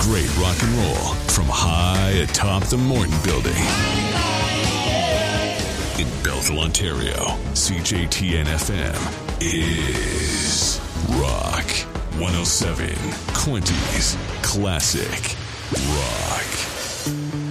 great rock and roll from high atop the Morton Building. In Belleville, Ontario, CJTN-FM is Rock 107, Quinty's Classic Rock.